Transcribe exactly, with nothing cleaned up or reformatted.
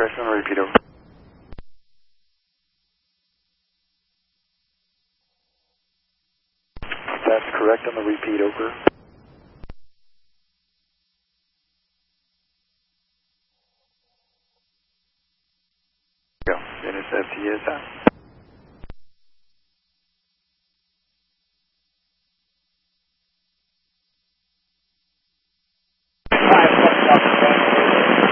correct on the repeat, over. That's correct on the repeat, over. Go. And it's F T S out.